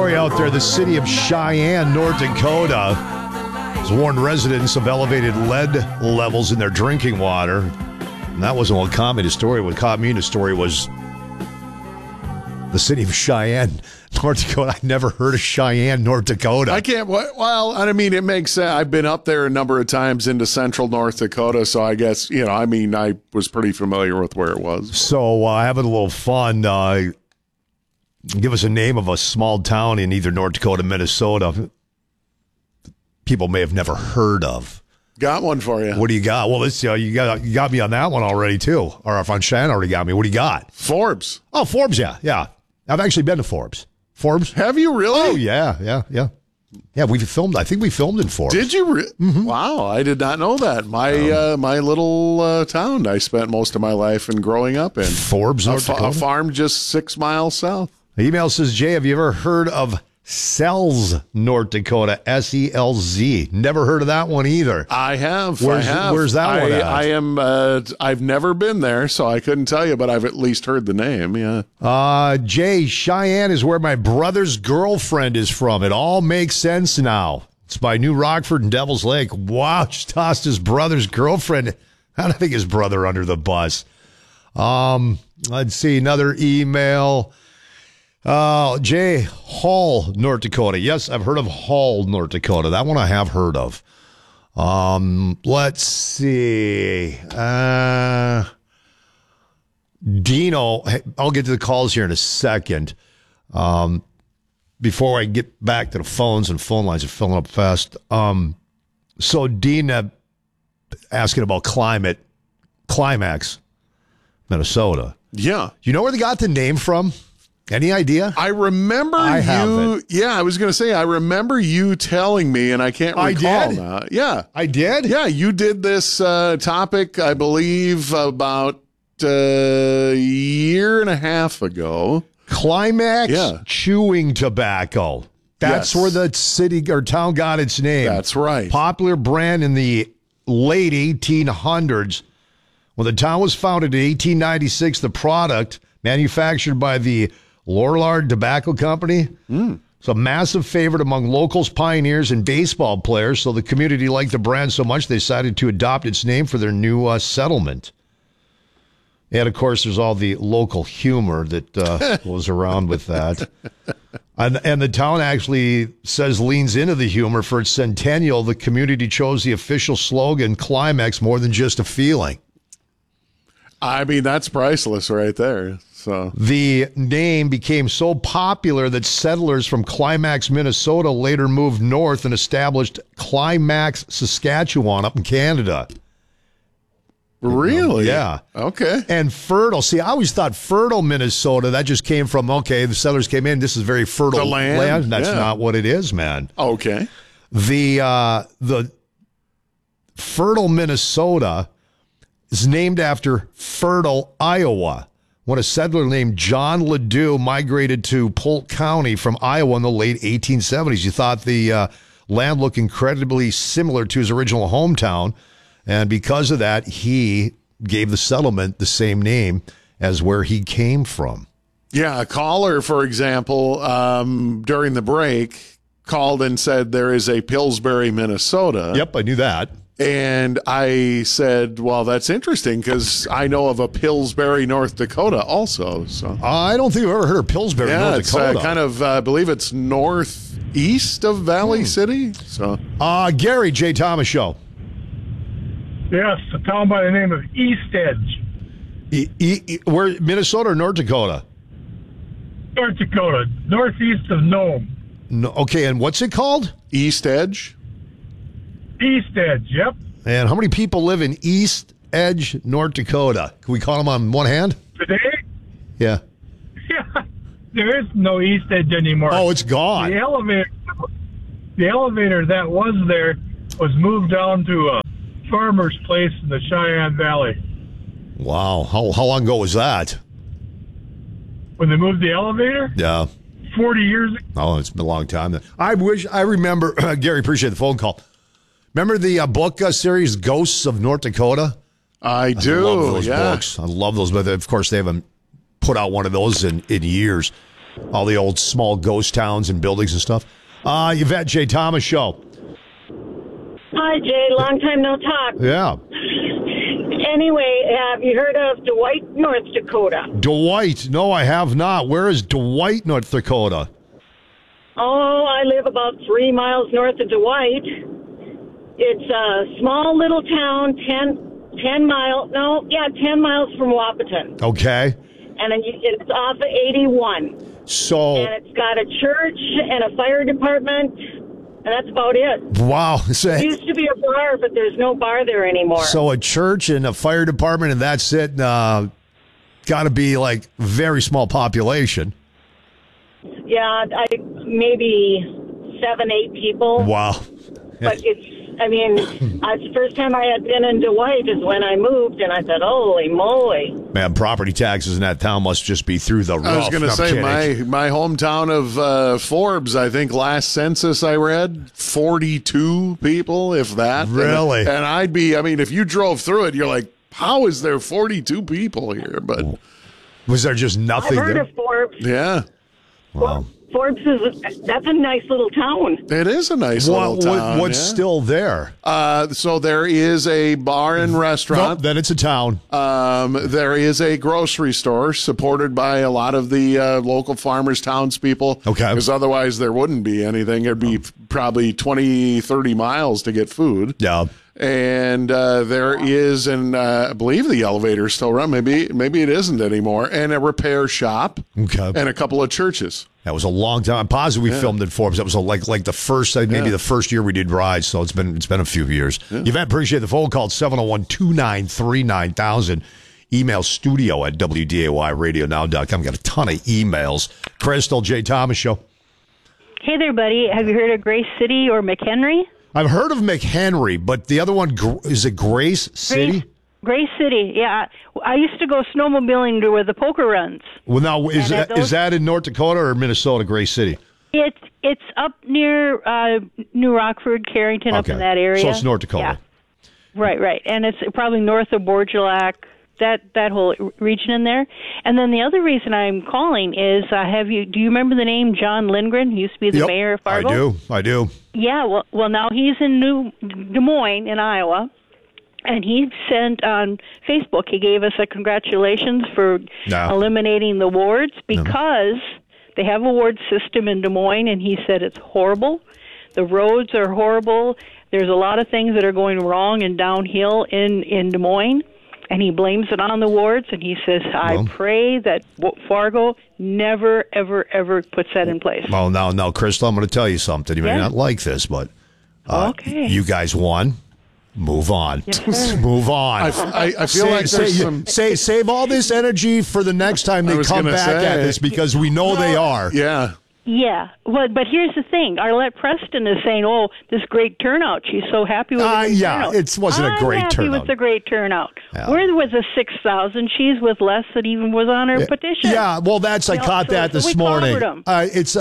Out there, the city of Cheyenne, North Dakota, has warned residents of elevated lead levels in their drinking water. And that wasn't what caught me in the story. What caught me in the story was the city of Cheyenne, North Dakota. I never heard of Cheyenne, North Dakota. I can't. Well, I mean, it makes sense. I've been up there a number of times into central North Dakota, so I guess, I was pretty familiar with where it was. So having a little fun. Give us a name of a small town in either North Dakota, Minnesota. People may have never heard of. Got one for you. What do you got? Well, let's see. You got me on that one already too. Or if on Cheyenne already got me. What do you got? Forbes. Oh, Forbes. Yeah. I've actually been to Forbes. Forbes. Have you really? Oh yeah. Yeah, we filmed. I think we filmed in Forbes. Did you? Mm-hmm. Wow, I did not know that. My little town I spent most of my life and growing up in. Forbes, North Dakota. A farm just 6 miles south. The email says, Jay, have you ever heard of Selz, North Dakota? SELZ. Never heard of that one either. I have. Where's that one at? I've never been there, so I couldn't tell you, but I've at least heard the name, yeah. Jay, Cheyenne is where my brother's girlfriend is from. It all makes sense now. It's by New Rockford and Devil's Lake. Wow, just tossed his brother's girlfriend. I don't think his brother under the bus. Let's see, another email. Jay, Hall, North Dakota. Yes, I've heard of Hall, North Dakota. That one I have heard of. Let's see. Dino, I'll get to the calls here in a second. Before I get back to the phones, and phone lines are filling up fast. So Dina asking about Climax, Minnesota. Yeah. You know where they got the name from? Any idea? I remember you. Yeah, I was going to say, I remember you telling me, and I can't recall. I did? Now. Yeah. I did? Yeah, you did this topic, I believe, about a year and a half ago. Climax chewing tobacco. That's where the city or town got its name. That's right. Popular brand in the late 1800s. When the town was founded in 1896, the product manufactured by the Lorillard Tobacco Company. It's a massive favorite among locals, pioneers, and baseball players. So the community liked the brand so much they decided to adopt its name for their new settlement. And, of course, there's all the local humor that goes around with that. And the town actually leans into the humor. For its centennial, the community chose the official slogan, Climax, more than just a feeling. I mean, that's priceless right there. So the name became so popular that settlers from Climax, Minnesota later moved north and established Climax, Saskatchewan up in Canada. Really? Yeah. Okay. And fertile. See, I always thought fertile Minnesota, that just came from, the settlers came in, this is very fertile the land. That's not what it is, man. Okay. The fertile Minnesota is named after Fertile, Iowa, when a settler named John Ledoux migrated to Polk County from Iowa in the late 1870s. You thought the land looked incredibly similar to his original hometown, and because of that, he gave the settlement the same name as where he came from. Yeah, a caller, for example, during the break, called and said there is a Pillsbury, Minnesota. Yep, I knew that. And I said, well, that's interesting because I know of a Pillsbury, North Dakota also. So I don't think I've ever heard of Pillsbury, North Dakota. It's kind of, I believe it's northeast of Valley City. So, Gary, Jay Thomas Show. Yes, a town by the name of East Edge. Where, Minnesota or North Dakota? North Dakota, northeast of Nome. No, okay, and what's it called? East Edge. East Edge, yep. And how many people live in East Edge, North Dakota? Can we count them on one hand? Today? Yeah. Yeah. There is no East Edge anymore. Oh, it's gone. The elevator that was there was moved down to a farmer's place in the Cheyenne Valley. Wow. How long ago was that? When they moved the elevator? Yeah. 40 years ago. Oh, it's been a long time. I remember, Gary, appreciate the phone call. Remember the book series, Ghosts of North Dakota? I do. I love those books. I love those, but of course they haven't put out one of those in years. all the old small ghost towns and buildings and stuff. Yvette, Jay Thomas Show. Hi, Jay. Long time no talk. Yeah. Anyway, have you heard of Dwight, North Dakota? Dwight. No, I have not. Where is Dwight, North Dakota? Oh, I live about 3 miles north of Dwight. It's a small little town, 10 miles from Wapaton. Okay. And it's off of 81. So. And it's got a church and a fire department, and that's about it. Wow. It used to be a bar, but there's no bar there anymore. So a church and a fire department, and that's it. Got to be like very small population. Yeah, maybe 7-8 people. Wow. But it's the first time I had been in Dwight is when I moved, and I thought, holy moly. Man, property taxes in that town must just be through the roof. I was going to No, I'm say, kidding. my hometown of Forbes, I think last census I read, 42 people, if that. Really? And I'd be, if you drove through it, you're like, how is there 42 people here? But was there just nothing I've heard there? of Forbes. yeah, Wow. Forbes that's a nice little town. it is a nice little town. What's yeah. still there? So there is a bar and restaurant. Nope, then it's a town. There is a grocery store supported by a lot of the local farmers, townspeople. Okay. Because otherwise there wouldn't be anything. It'd be probably 20, 30 miles to get food. Yeah. And there is, I believe the elevator's still run. Maybe it isn't anymore. And a repair shop. Okay. And a couple of churches. That was a long time. I'm positive we filmed in Forbes. That was like the first, maybe the first year we did rides. So it's been a few years. Yvette, appreciate the phone call. 701-293-9000. Email studio@wdayradio.com. Got a ton of emails. Crystal, Jay Thomas Show. Hey there, buddy. Have you heard of Grace City or McHenry? I've heard of McHenry, but the other one, is it Grace City? Grace City, yeah. I used to go snowmobiling to where the poker runs. Well, now, is that in North Dakota or Minnesota, Grace City? It's up near New Rockford, Carrington, up in that area. So it's North Dakota. Yeah. Right. And it's probably north of Borgelac, that whole region in there. And then the other reason I'm calling is, do you remember the name John Lindgren? He used to be the mayor of Fargo. I do. Yeah, well, now he's in Des Moines in Iowa. And he sent on Facebook, he gave us a congratulations for eliminating the wards because they have a ward system in Des Moines, and he said it's horrible. The roads are horrible. There's a lot of things that are going wrong and downhill in Des Moines, and he blames it on the wards, and he says, I pray that Fargo never, ever, ever puts that in place. Well, now, Crystal, I'm going to tell you something. You may not like this, but you guys won. Move on. Yes, Move on. I feel like there's save all this energy for the next time they come back at this, because we know they are. Yeah. Yeah, well, but here's the thing. Arlette Preston is saying, "Oh, this great turnout. She's so happy with the turnout." It wasn't a great I'm happy turnout. with the great turnout. Yeah. Where was the 6,000? She's with less that even was on her petition. Yeah, well, I caught that this morning. There's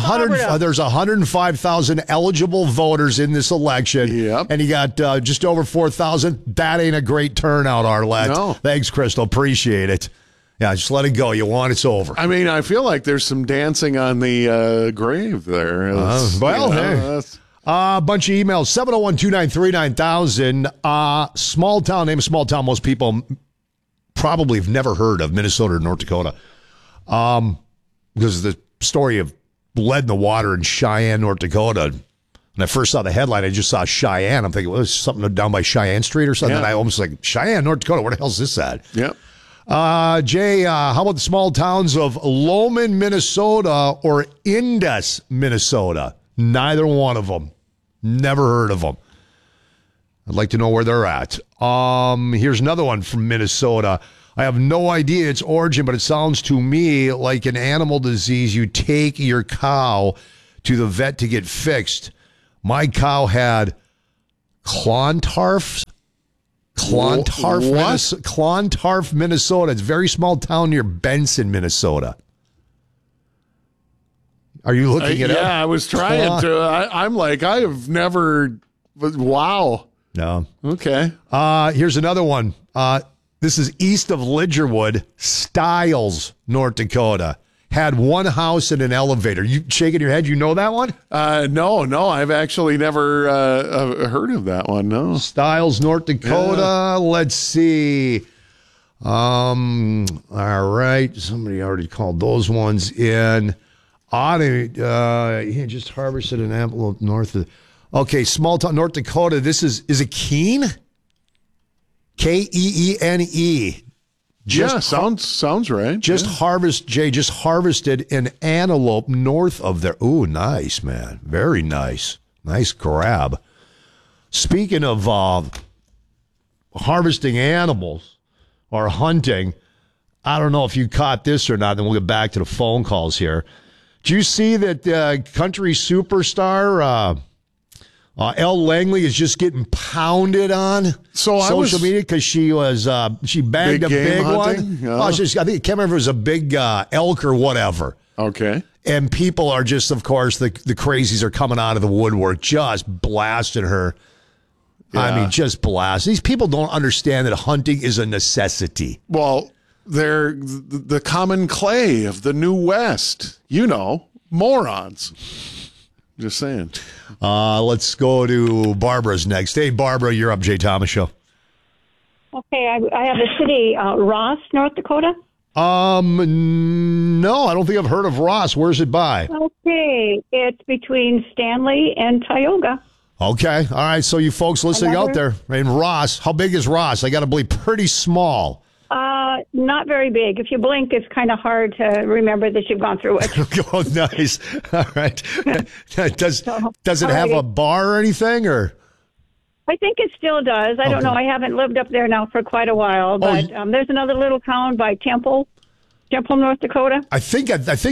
105,000 eligible voters in this election, and you got just over 4,000. That ain't a great turnout, Arlette. No. Thanks, Crystal. Appreciate it. Yeah, just let it go. You want it's over. I feel like there's some dancing on the grave there. A bunch of emails. 701-293-9000. Small town, name a small town most people probably have never heard of, Minnesota or North Dakota. Because of the story of lead in the water in Cheyenne, North Dakota. When I first saw the headline, I just saw Cheyenne. I'm thinking, well, there's something down by Cheyenne Street or something. Yeah. And I almost like, Cheyenne, North Dakota, where the hell's this at? Yep. Jay, how about the small towns of Loman, Minnesota or Indus, Minnesota? Neither one of them. Never heard of them. I'd like to know where they're at. Here's another one from Minnesota. I have no idea its origin, but it sounds to me like an animal disease. You take your cow to the vet to get fixed. My cow had Clontarf, Minnesota. It's a very small town near Benson, Minnesota. Are you looking it up? Yeah, I was trying to. I'm like, I have never. Wow. No. Okay. Here's another one. This is east of Lidgerwood, Stiles, North Dakota. had one house and an elevator. You shaking your head? You know that one? No, I've actually never heard of that one. No. Stiles, North Dakota. Yeah. Let's see. All right. Somebody already called those ones in. He just harvested an apple north of. Okay, small town, North Dakota. Is it Keene? Keene. Sounds right. Just harvested an antelope north of there. Ooh, nice, man. Very nice. Nice grab. Speaking of harvesting animals or hunting, I don't know if you caught this or not, then we'll get back to the phone calls here. Did you see that country superstar Elle Langley is just getting pounded on social media because she bagged a big one? Yeah. I can't remember if it was a big elk or whatever. Okay. And people are just, of course, the crazies are coming out of the woodwork, just blasting her. Yeah. I mean, just blast. These people don't understand that hunting is a necessity. Well, they're the common clay of the New West. Morons. Just saying. Let's go to Barbara's next. Hey, Barbara, you're up, Jay Thomas Show. Okay, I have the city, Ross, North Dakota. No, I don't think I've heard of Ross. Where's it by? Okay, it's between Stanley and Tioga. Okay, all right. So you folks listening out there, in Ross, how big is Ross? I got to believe pretty small. Not very big. If you blink, it's kind of hard to remember that you've gone through it. Oh, nice. All right. Does it have a bar or anything, or? I think it still does. I don't know. I haven't lived up there now for quite a while, but there's another little town by Temple, North Dakota. I think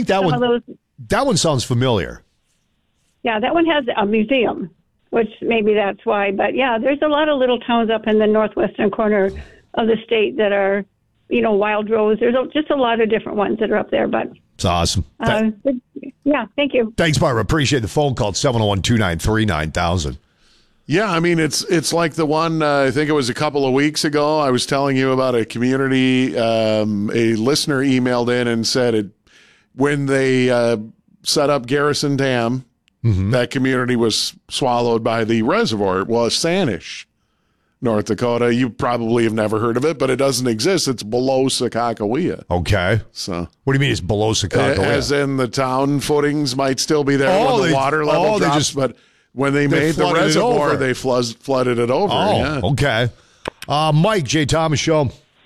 that one sounds familiar. Yeah, that one has a museum, which maybe that's why. But yeah, there's a lot of little towns up in the northwestern corner of the state that are, Wild Rose. There's just a lot of different ones that are up there, but it's awesome. Yeah, thank you. Thanks, Barbara. Appreciate the phone call. 701-293-9000. Yeah, I mean, it's like the one, I think it was a couple of weeks ago, I was telling you about a community, a listener emailed in and said when they set up Garrison Dam, that community was swallowed by the reservoir. Well, Sanish, North Dakota. You probably have never heard of it, but it doesn't exist. It's below Sakakawea. Okay. So what do you mean it's below Sakakawea? As in the town footings might still be there when the water level drops, but when they made the reservoir, they flooded it over. Oh, yeah. Okay. Mike, Jay Thomas Show.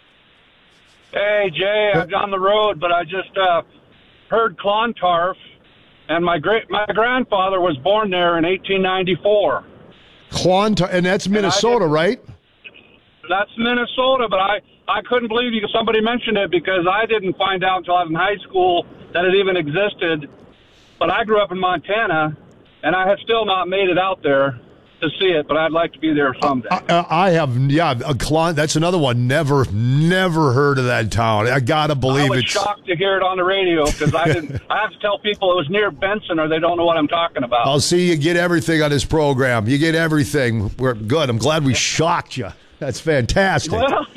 Hey, Jay, I'm on the road, but I just heard Clontarf, and my grandfather was born there in 1894. Clontarf, and that's Minnesota, right? That's Minnesota, but I couldn't believe somebody mentioned it because I didn't find out until I was in high school that it even existed. But I grew up in Montana, and I have still not made it out there to see it, but I'd like to be there someday. I have, that's another one. Never heard of that town. I gotta believe I was shocked to hear it on the radio because I have to tell people it was near Benson or they don't know what I'm talking about. I'll see you get everything on this program. You get everything. We're good. I'm glad we shocked you. That's fantastic. Well,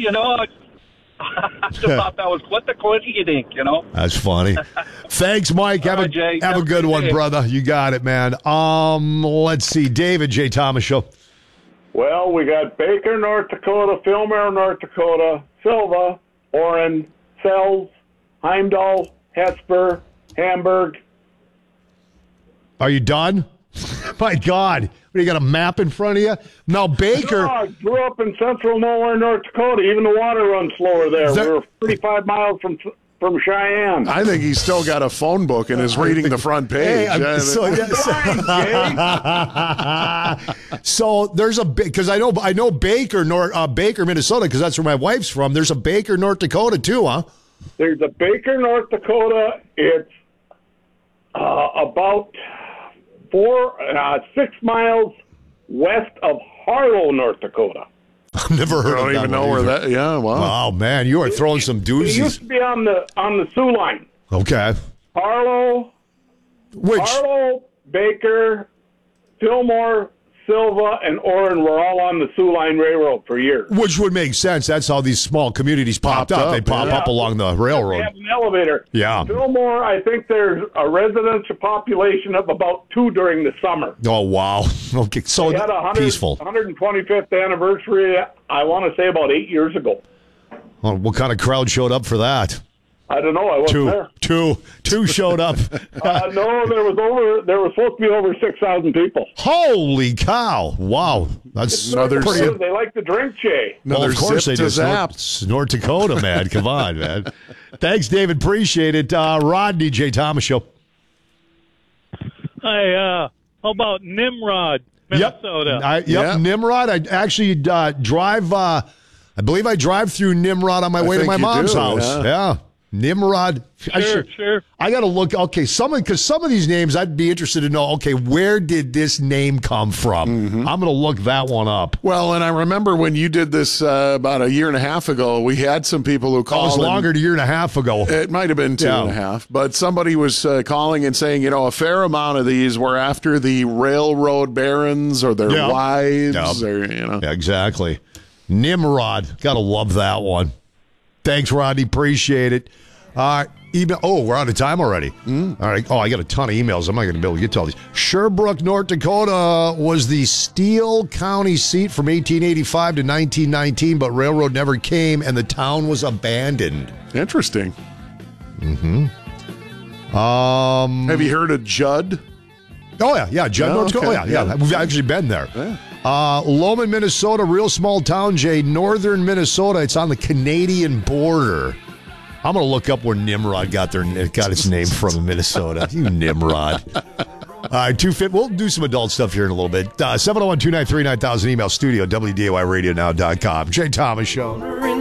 I just thought that was what the coincidence, That's funny. Thanks, Mike. Have a good one, brother. You got it, man. Let's see. David, Jay Thomas Show. Well, we got Baker, North Dakota, Fillmore, North Dakota, Silva, Orrin, Sells, Heimdall, Hesper, Hamburg. Are you done? My God. What, you got a map in front of you? Now, Baker. No, I grew up in central nowhere, North Dakota. Even the water runs slower there. We're 35 miles from Cheyenne. I think he's still got a phone book and is reading the front page. So there's because I know Baker, Baker, Minnesota, because that's where my wife's from. There's a Baker, North Dakota, too, huh? There's a Baker, North Dakota. It's about 6 miles west of Harlow, North Dakota. I've never heard of that. I don't even know where that. Yeah, wow. Oh man, you are throwing some doozies. It used to be on the Sioux line. Okay. Harlow, Baker, Fillmore, Silva, and Orrin were all on the Sioux Line Railroad for years. Which would make sense. That's how these small communities popped up. They pop up along the They railroad. have an elevator. Yeah. Fillmore, I think there's a residential population of about 2 during the summer. Oh, wow. Okay, so They had a peaceful. 125th anniversary, I want to say about 8 years ago. Oh, what kind of crowd showed up for that? I don't know. I wasn't there. Two showed up. No, there was supposed to be over 6,000 people. Holy cow! Wow, that's pretty. They like to drink, Jay. Well, of course they do. Zap. It's North Dakota, man. Come on, man. Thanks, David. Appreciate it. Rodney, J. Thomas Show. Hi, how about Nimrod, Minnesota? Yep. Nimrod. I actually drive. I believe I drive through Nimrod on my way to my mom's house. Yeah. Nimrod. Sure. I got to look. Okay, because some of these names I'd be interested to know. Okay, where did this name come from? Mm-hmm. I'm going to look that one up. Well, and I remember when you did this about a year and a half ago, we had some people who called. It was longer than a year and a half ago. It might have been 2.5, but somebody was calling and saying, a fair amount of these were after the railroad barons or their wives, or Yeah, exactly. Nimrod. Got to love that one. Thanks, Rodney. Appreciate it. We're out of time already. All right. Oh, I got a ton of emails. I'm not going to be able to get to all these. Sherbrooke, North Dakota was the Steele County seat from 1885 to 1919, but railroad never came, and the town was abandoned. Interesting. Mm-hmm. Have you heard of Judd? Oh, yeah. Judd, North Dakota. Oh, yeah. We've actually been there. Yeah. Lowman, Minnesota, real small town, Jay. Northern Minnesota. It's on the Canadian border. I'm going to look up where Nimrod got its name from in Minnesota. You Nimrod. All right, we'll do some adult stuff here in a little bit. 701-293-9000, email studio, WDAYRadioNow.com. Jay Thomas Show.